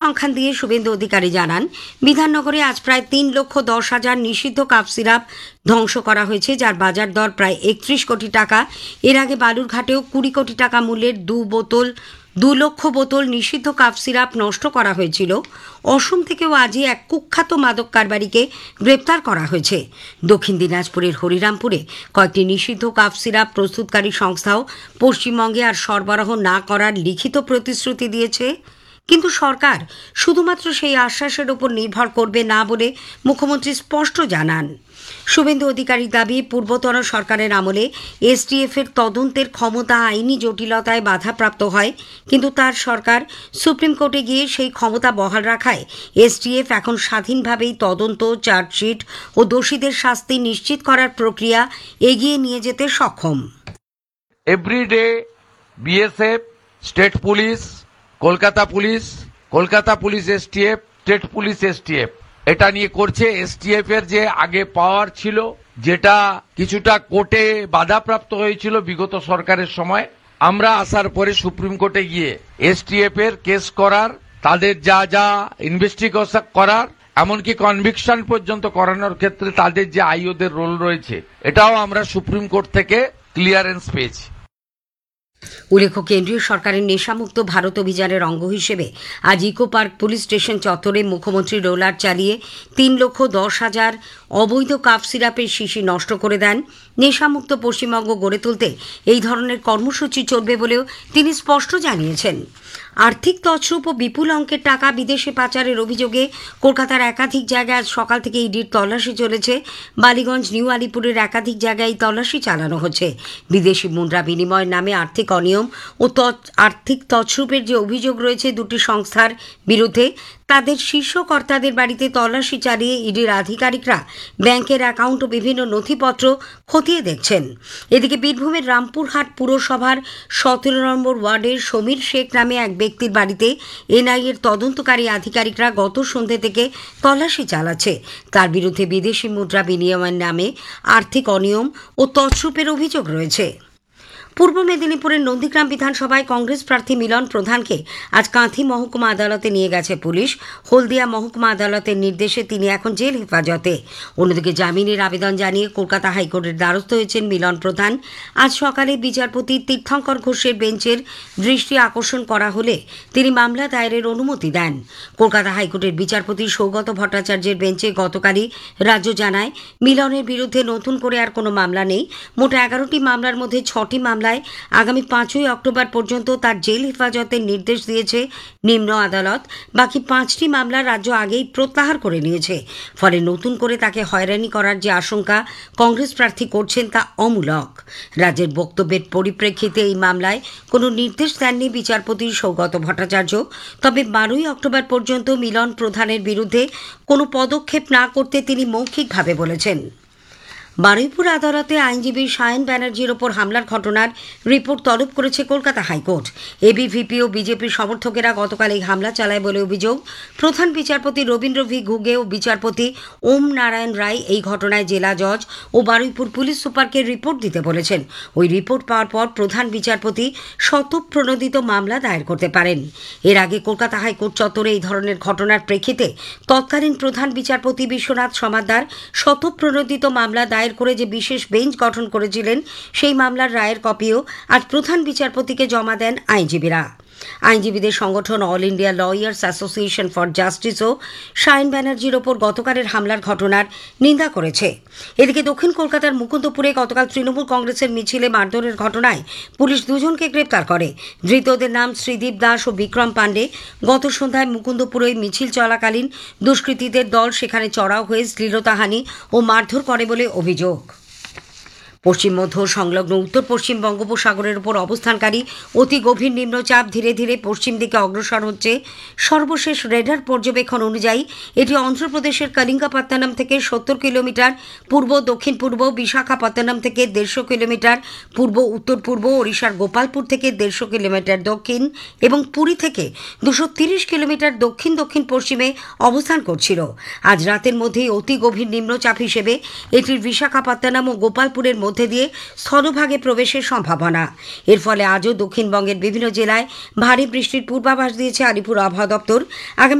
পরিসংখ্যান দিয়ে শুভেন্দু অধিকারী জানান, বিধাননগরে আজ প্রায় 3,10,000 নিষিদ্ধ কাপ সিরাপ ধ্বংস করা হয়েছে, যার বাজার দর প্রায় 31 কোটি টাকা। এর আগে বালুরঘাটেও 20 কোটি টাকা মূল্যের 2 লক্ষ বোতল নিষিদ্ধ কাপ সিরাপ নষ্ট করা হয়েছিল। অসম থেকেও আজই এক কুখ্যাত মাদক কারবারিকে গ্রেপ্তার করা হয়েছে। দক্ষিণ দিনাজপুরের হরিরামপুরে কয়েকটি নিষিদ্ধ কাপ সিরাপ প্রস্তুতকারী সংস্থাও পশ্চিমবঙ্গে আর সরবরাহ না করার লিখিত প্রতিশ্রুতি দিয়েছে, কিন্তু সরকার শুধুমাত্র সেই আশ্বাসের উপর নির্ভর করবে না বলে মুখ্যমন্ত্রী স্পষ্ট জানান। শুভেন্দু অধিকারীর দাবি, পূর্বতন সরকারের আমলে এসটিএফের তদন্তের ক্ষমতা আইনি জটিলতায় বাধাপ্রাপ্ত হয়, কিন্তু তার সরকার সুপ্রিম কোর্টে গিয়ে সেই ক্ষমতা বহাল রাখায় এসটিএফ এখন স্বাধীনভাবেই তদন্ত, চার্জশিট ও দোষীদের শাস্তি নিশ্চিত করার প্রক্রিয়া এগিয়ে নিয়ে যেতে সক্ষম। Everyday BSF, state police, Kolkata police STF, state police STF এটা নিয়ে করছে। এসটিএফ এর যে আগে পাওয়ার ছিল, যেটা কিছুটা কোর্টে বাধাপ্রাপ্ত হয়েছিল বিগত সরকারের সময়, আমরা আসার পরে সুপ্রিম কোর্টে গিয়ে এসটিএফ এর কেস করার, তাদের যা যা ইনভেস্টিগেশন করার, এমনকি কনভিকশন পর্যন্ত করানোর ক্ষেত্রে তাদের যে আইওদের রোল রয়েছে, এটাও আমরা সুপ্রিম কোর্ট থেকে ক্লিয়ারেন্স পেয়েছি। উল্লেখ্য, কেন্দ্রীয় সরকারের নেশামুক্ত ভারত অভিযানের অঙ্গ হিসেবে আজ ইকো পার্ক পুলিশ স্টেশন চত্বরে মুখ্যমন্ত্রী রোলার চালিয়ে 3,10,000 অবৈধ কাপ সিরাপের শিশি নষ্ট করে দেন। নেশামুক্ত পশ্চিমবঙ্গ গড়ে তুলতে এই ধরনের কর্মসূচি চলবে বলেও তিনি স্পষ্ট জানিয়েছেন। আর্থিক তছরূপ ও বিপুল অঙ্কের টাকা বিদেশে পাচারের অভিযোগে কলকাতার একাধিক জায়গায় আজ সকাল থেকে ইডির তল্লাশি চলেছে। বালিগঞ্জ, নিউ আলিপুরের একাধিক জায়গায় তল্লাশি চালানো হচ্ছে। বিদেশি মুদ্রা বিনিময়ের নামে আর্থিক অনিয়ম ও আর্থিক তছরূপের যে অভিযোগ রয়েছে দুটি সংস্থার বিরুদ্ধে, তাদের শীর্ষ কর্তাদের বাড়িতে তল্লাশি চালিয়ে ইডির আধিকারিকরা ব্যাংকের অ্যাকাউন্ট ও বিভিন্ন নথিপত্র খতিয়ে দেখছেন। এদিকে বীরভূমের রামপুরহাট পুরসভার 17 নম্বর ওয়ার্ডের সমীর শেখ নামে এক ব্যক্তির বাড়িতে এনআইএর তদন্তকারী আধিকারিকরা গত সন্ধ্যে থেকে তল্লাশি চালাচ্ছে। তার বিরুদ্ধে বিদেশি মুদ্রা বিনিময়ের নামে আর্থিক অনিয়ম ও তছরূপের অভিযোগ রয়েছে। পূর্ব মেদিনীপুরের নন্দীগ্রাম বিধানসভায় কংগ্রেস প্রার্থী মিলন প্রধানকে আজ কাঁথি মহকুমা আদালতে নিয়ে গেছে পুলিশ। হলদিয়া মহকুমা আদালতের নির্দেশে তিনি এখন জেল হেফাজতে। অন্যদিকে জামিনের আবেদন জানিয়ে কলকাতা হাইকোর্টের দ্বারস্থ হয়েছেন মিলন প্রধান। আজ সকালে বিচারপতি তীর্থঙ্কর ঘোষের বেঞ্চের দৃষ্টি আকর্ষণ করা হলে তিনি মামলা দায়েরের অনুমতি দেন। কলকাতা হাইকোর্টের বিচারপতি সৌগত ভট্টাচার্যের বেঞ্চে গতকালই রাজ্য জানায়, মিলনের বিরুদ্ধে নতুন করে আর কোনো মামলা নেই। মোট 11টি মামলার মধ্যে 6টি মামলায় আগামী 5ই অক্টোবর পর্যন্ত তার জেল হেফাজতের নির্দেশ দিয়েছে নিম্ন আদালত। বাকি 5টি মামলা রাজ্য আগেই প্রত্যাহার করে নিয়েছে। ফলে নতুন করে তাকে হয়রানি করার যে আশঙ্কা কংগ্রেস প্রার্থী করছেন তা অমূলক। রাজ্যের বক্তব্যের পরিপ্রেক্ষিতে এই মামলায় কোনো নির্দেশ দেননি বিচারপতি সৌগত ভট্টাচার্য। তবে 12ই অক্টোবর পর্যন্ত মিলন প্রধানের বিরুদ্ধে কোনো পদক্ষেপ না করতে তিনি মৌখিকভাবে বলেছেন। বারুইপুর আদালতে আইনজীবী সায়ন ব্যানার্জির ওপর হামলার ঘটনার রিপোর্ট তলব করেছে কলকাতা হাইকোর্ট। এবিভিপি ও বিজেপির সমর্থকেরা গতকাল এই হামলা চালায় বলে অভিযোগ। প্রধান বিচারপতি রবীন্দ্র ভি ঘুগে ও বিচারপতি ওম নারায়ণ রায় এই ঘটনায় জেলা জজ ও বারুইপুর পুলিশ সুপারকে রিপোর্ট দিতে বলেছেন। ওই রিপোর্ট পাওয়ার পর প্রধান বিচারপতি স্বতঃপ্রণোদিত মামলা দায়ের করতে পারেন। এর আগে কলকাতা হাইকোর্ট চত্বরে এই ধরনের ঘটনার প্রেক্ষিতে তৎকালীন প্রধান বিচারপতি বিশ্বনাথ সমাদ্দার স্বতঃপ্রণোদিত মামলা দায়ের করে যে বিশেষ বেঞ্চ গঠন করেছিলেন, সেই মামলার রায়ের কপিও আজ প্রধান বিচারপতিকে জমা দেন আইনজীবীরা। আইনজীবীদের সংগঠন all India lawyers association for জাস্টিসও Sayan ব্যানার্জির ওপর গতকালের হামলার ঘটনার নিন্দা করেছে। এদিকে দক্ষিণ কলকাতার মুকুন্দপুরে গতকাল তৃণমূল কংগ্রেসের মিছিলে মারধরের ঘটনায় পুলিশ দুজনকে গ্রেপ্তার করে। ধৃতদের নাম শ্রীদীপ দাস ও বিক্রম পাণ্ডে। গত সন্ধ্যায় মুকুন্দপুরে মিছিল চলাকালীন দুষ্কৃতীদের দল সেখানে চড়াও হয়ে শ্লীলতাহানি ও মারধর করে বলে অভিযোগ। পশ্চিম মধ্য সংলগ্ন উত্তর পশ্চিম বঙ্গোপসাগরের উপর অবস্থানকারী অতি গভীর নিম্নচাপ ধীরে ধীরে পশ্চিম দিকে অগ্রসর হচ্ছে। সর্বশেষ রেডার পর্যবেক্ষণ অনুযায়ী এটি অন্ধ্রপ্রদেশের কলিঙ্গাপত্তনম থেকে 70 কিলোমিটার পূর্ব দক্ষিণ পূর্ব, বিশাখাপত্তনম থেকে 150 কিলোমিটার পূর্ব উত্তর পূর্ব, ওড়িশার গোপালপুর থেকে 150 কিলোমিটার দক্ষিণ এবং পুরী থেকে 230 কিলোমিটার দক্ষিণ দক্ষিণ পশ্চিমে অবস্থান করছিল। আজ রাতের মধ্যেই অতি গভীর নিম্নচাপ হিসেবে এটির বিশাখাপত্তনম ও গোপালপুরের মধ্যে দিয়ে স্থলভাগে প্রবেশের সম্ভাবনা। এর ফলে আজও দক্ষিণবঙ্গের বিভিন্ন জেলায় ভারী বৃষ্টির পূর্বাভাস দিয়েছে আলিপুর আবহাওয়া দপ্তর।